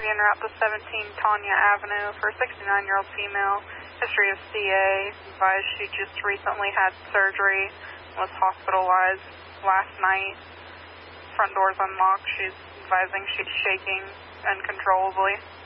En route to 17 Tanya Avenue for a 69-year-old female. History of CA. Advised she just recently had surgery. Was hospitalized last night. Front door's unlocked. She's advising she's shaking uncontrollably.